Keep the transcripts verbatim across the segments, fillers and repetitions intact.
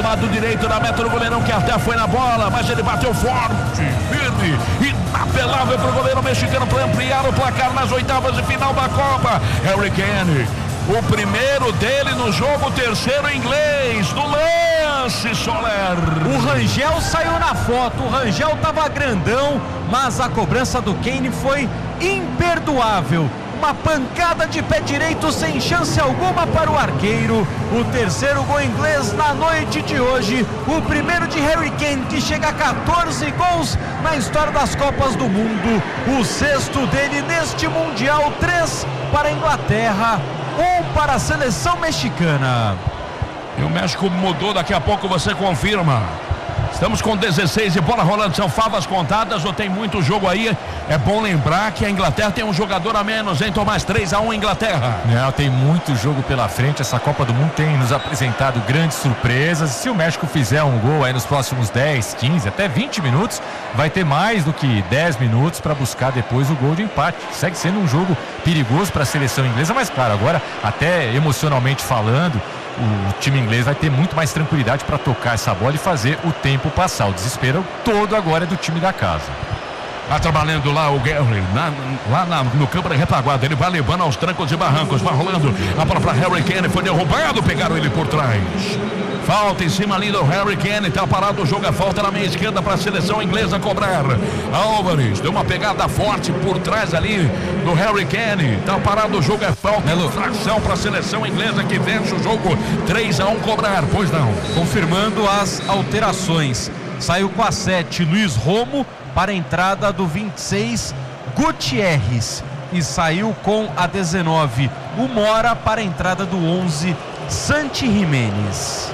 lado direito da meta do goleirão, que até foi na bola, mas ele bateu forte, firme, inapelável pro goleiro mexicano para ampliar o placar nas oitavas de final da Copa. Harry Kane, o primeiro dele no jogo, o terceiro inglês, do lance, Soler. O Rangel saiu na foto, o Rangel tava grandão, mas a cobrança do Kane foi imperdoável. Uma pancada de pé direito sem chance alguma para o arqueiro. O terceiro gol inglês na noite de hoje. O primeiro de Harry Kane, que chega a quatorze gols na história das Copas do Mundo. O sexto dele neste Mundial. Três para a Inglaterra, um para a seleção mexicana. E o México mudou, daqui a pouco você confirma. Estamos com dezesseis e bola rolando, são favas contadas ou tem muito jogo aí? É bom lembrar que a Inglaterra tem um jogador a menos, hein, Tomás? três a um Inglaterra. Não, tem muito jogo pela frente, essa Copa do Mundo tem nos apresentado grandes surpresas. Se o México fizer um gol aí nos próximos dez, quinze, até vinte minutos, vai ter mais do que dez minutos para buscar depois o gol de empate. Segue sendo um jogo perigoso para a seleção inglesa, mas claro, agora até emocionalmente falando, o time inglês vai ter muito mais tranquilidade para tocar essa bola e fazer o tempo passar. O desespero todo agora é do time da casa. Tá trabalhando lá o Gary, na, lá na, no campo de retaguarda. Ele vai levando aos trancos e barrancos, vai rolando. A bola para Harry Kane, foi derrubado, pegaram ele por trás. Falta em cima ali do Harry Kane, tá parado o jogo, a falta na meia esquerda para a seleção inglesa cobrar. Álvares deu uma pegada forte por trás ali do Harry Kane, tá parado o jogo, é falta, infração para a seleção inglesa que vence o jogo. Três a um cobrar, pois não. Confirmando as alterações, saiu com a sete Luiz Romo para a entrada do vinte e seis Gutierrez e saiu com a dezenove o Mora para a entrada do onze Santi Jiménez.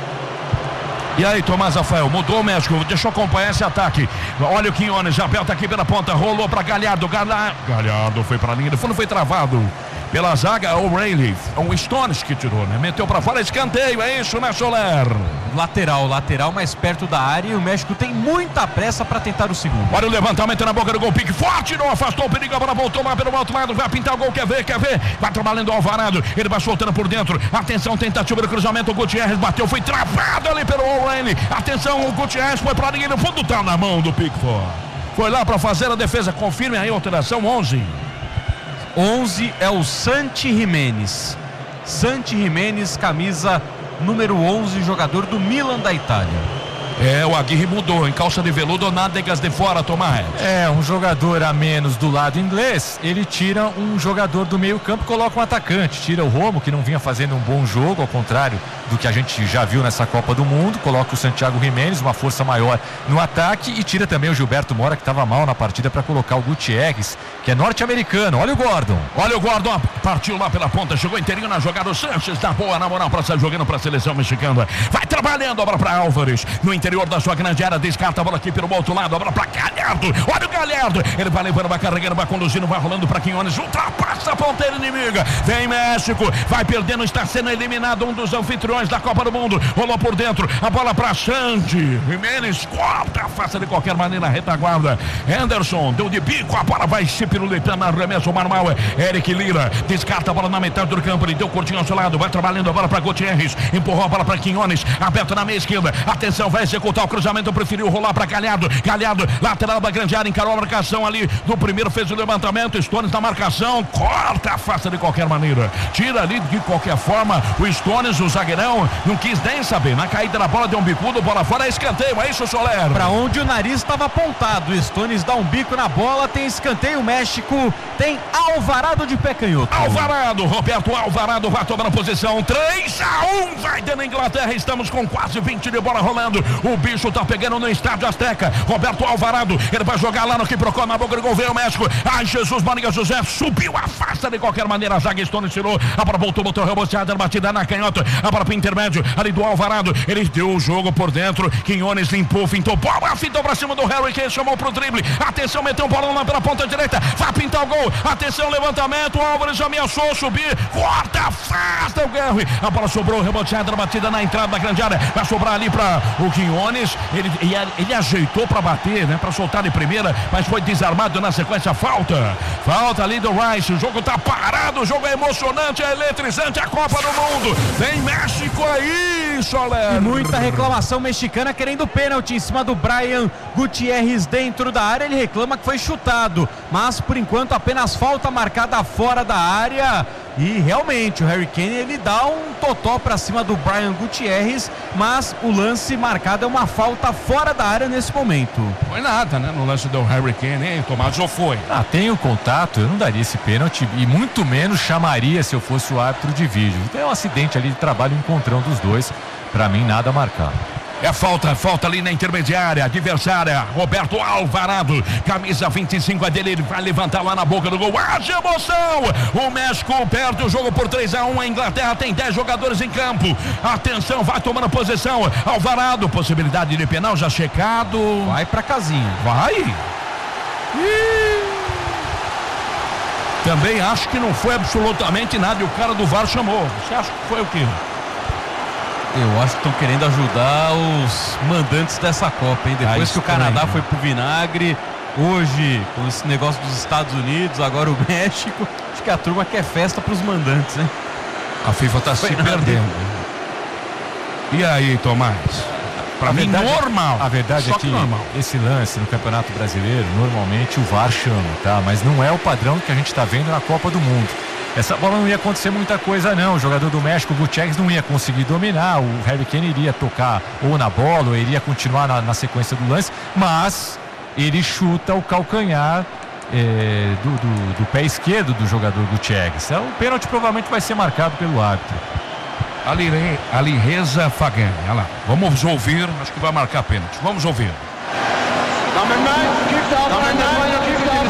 E aí, Tomás Rafael, mudou o México, deixa eu acompanhar esse ataque. Olha o Quinones, já aperta aqui pela ponta, rolou para Galhardo, Galhardo, Galhardo foi para a linha de fundo, foi travado pela zaga, o O'Reilly, o Stones que tirou, né? Meteu para fora, escanteio, é isso, né, Soler? Lateral, lateral mais perto da área e o México tem muita pressa para tentar o segundo. Olha o levantamento na boca do gol, pique forte, não afastou o perigo, a bola voltou lá pelo outro lado, vai pintar o gol, quer ver, quer ver, vai trabalhando o Alvarado, ele vai soltando por dentro, atenção, tentativa do cruzamento, o Gutierrez bateu, foi travado ali pelo O'Reilly, atenção, o Gutierrez foi para a linha do fundo, tá na mão do Pickford, foi lá para fazer a defesa, confirme aí a alteração, onze. onze é o Santi Jiménez. Santi Jiménez, camisa número onze, jogador do Milan da Itália. É, o Aguirre mudou, em calça de veludo, nádegas de fora, Tomás. É, um jogador a menos do lado inglês, ele tira um jogador do meio campo e coloca um atacante, tira o Romo, que não vinha fazendo um bom jogo, ao contrário do que a gente já viu nessa Copa do Mundo, coloca o Santiago Jiménez, uma força maior no ataque, e tira também o Gilberto Mora, que estava mal na partida, para colocar o Gutierrez, que é norte-americano. Olha o Gordon. Olha o Gordon, partiu lá pela ponta, chegou inteirinho na jogada, o Sanches tá boa, na moral, para sair jogando para a seleção mexicana. Vai trabalhando, a bola para Álvares, no interior da sua grande área, descarta a bola aqui pelo outro lado, a bola para Galhardo, olha o Galhardo, ele vai levando, vai carregando, vai conduzindo, vai rolando para Quinones, ultrapassa a ponteira inimiga, vem México, vai perdendo, está sendo eliminado um dos anfitriões da Copa do Mundo, rolou por dentro, a bola para Santi Jiménez, corta a face de qualquer maneira, retaguarda, Henderson, deu de bico, a bola vai se pirulitando, arremesso manual, Eric Lira, descarta a bola na metade do campo, ele deu curtinho ao seu lado, vai trabalhando a bola para Gutierrez, empurrou a bola para Quinones, aberto na meia esquerda, atenção, vai executar o cruzamento, preferiu rolar para Galhardo, Galhardo, lateral da grande área, encarou a marcação ali do primeiro, fez o levantamento, Stones na marcação, corta a face de qualquer maneira, tira ali de qualquer forma, o Stones, o zagueirão, não quis nem saber, na caída da bola deu um bicudo, bola fora, é escanteio, é isso, Soler? Para onde o nariz estava apontado, o Stones dá um bico na bola, tem escanteio, o México tem Alvarado de pé canhoto. Alvarado, Roberto Alvarado vai tomando posição, três a um, vai dando a Inglaterra, estamos com quase vinte de bola rolando, o bicho tá pegando no estádio Azteca, Roberto Alvarado, ele vai jogar lá no que procura na boca do gol, veio o México, ai Jesus, Maria José, subiu, afasta de qualquer maneira, a zaga Stones tirou, a bola voltou, botou reboteada, batida na canhota, a bola pro intermédio, ali do Alvarado, ele deu o jogo por dentro, Quinones limpou, fintou, bola, fintou pra cima do Harry Kane, chamou pro drible, atenção, meteu um bolão lá pela ponta direita, vai pintar o gol, atenção, levantamento, o Álvares ameaçou subir, corta, afasta o Gary, a bola sobrou, reboteada, batida na entrada da grande área, vai sobrar ali pra o Quinones, ele, ele, ele ajeitou pra bater, né, pra soltar de primeira, mas foi desarmado na sequência, falta, falta ali do Rice, o jogo tá parado, o jogo é emocionante, é eletrizante, a Copa do Mundo, vem México aí, Soler. E muita reclamação mexicana querendo pênalti em cima do Brian Gutierrez dentro da área. Ele reclama que foi chutado, mas por enquanto apenas falta marcada fora da área. E realmente o Harry Kane, ele dá um totó pra cima do Brian Gutierrez, mas o lance marcado é uma falta fora da área nesse momento. Foi nada, né, no lance do Harry Kane, hein, Tomás? Ou foi? Ah, tem o contato, eu não daria esse pênalti e muito menos chamaria se eu fosse o árbitro de vídeo. Tem um acidente ali de trabalho, encontrão dos dois, pra mim nada a marcar. É falta, falta ali na intermediária, adversária, Roberto Alvarado, camisa vinte e cinco é dele, ele vai levantar lá na boca do gol, haja emoção, o México perde o jogo por três a um, a Inglaterra tem dez jogadores em campo, atenção, vai tomando posição, Alvarado, possibilidade de penal já checado, vai pra casinha, vai, Ih. Também acho que não foi absolutamente nada e o cara do V A R chamou, você acha que foi o quê? Eu acho que estão querendo ajudar os mandantes dessa Copa, hein? Depois ah, que o Canadá foi pro vinagre, hoje, com esse negócio dos Estados Unidos, agora o México, acho que a turma quer festa pros mandantes, hein? A FIFA tá se perdendo. E aí, Tomás? Pra mim, normal. A verdade é que normal. Esse lance no Campeonato Brasileiro, normalmente o V A R chama, tá? Mas não é o padrão que a gente tá vendo na Copa do Mundo. Essa bola não ia acontecer muita coisa não, o jogador do México, o Gutierrez, não ia conseguir dominar, o Harry Kane iria tocar ou na bola, ou iria continuar na, na sequência do lance, mas ele chuta o calcanhar é, do, do, do pé esquerdo do jogador Gutierrez. Então, o pênalti provavelmente vai ser marcado pelo árbitro. Ali, ali Reza Fagani, olha lá, vamos ouvir, acho que vai marcar pênalti, vamos ouvir. Number nine, keep down, number nine, keep down,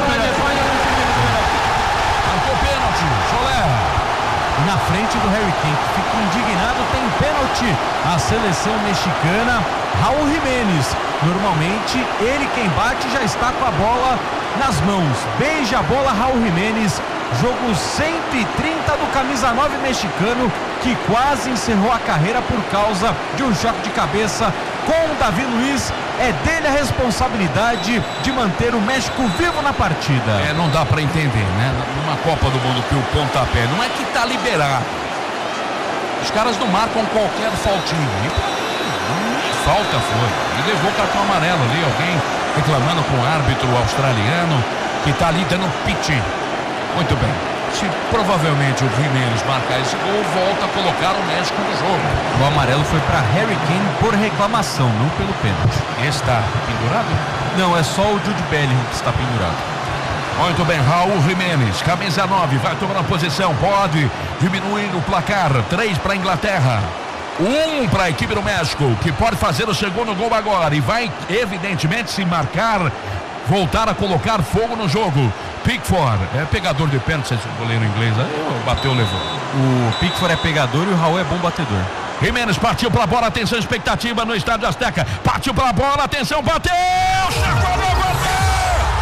na frente do Harry Kane, que fica indignado, tem pênalti. A seleção mexicana, Raul Jiménez, normalmente ele quem bate já está com a bola nas mãos, beija a bola Raul Jiménez, jogo cento e trinta do camisa nove mexicano, que quase encerrou a carreira por causa de um choque de cabeça com o Davi Luiz. É dele a responsabilidade de manter o México vivo na partida. É, não dá pra entender, né? Numa Copa do Mundo que o pontapé não é que tá liberado. Os caras não marcam qualquer faltinha. E falta foi. E levou o cartão amarelo ali, alguém reclamando com o árbitro australiano que tá ali dando piti. Muito bem. Se provavelmente o Jiménez marcar esse gol, volta a colocar o México no jogo. O amarelo foi para Harry Kane por reclamação, não pelo pênalti. Está pendurado? Não, é só o Jude Bellingham que está pendurado. Muito bem, Raul Jiménez, camisa nove, vai tomar a posição, pode diminuir o placar, três para a Inglaterra. Um para a equipe do México, que pode fazer o segundo gol agora e vai, evidentemente, se marcar, voltar a colocar fogo no jogo. Pickford é pegador de pênalti, se o goleiro inglês aí, bateu, levou. O Pickford é pegador e o Raul é bom batedor. Jiménez partiu para a bola, atenção, expectativa no Estádio Azteca. Partiu para a bola, atenção, bateu! Chegou no gol!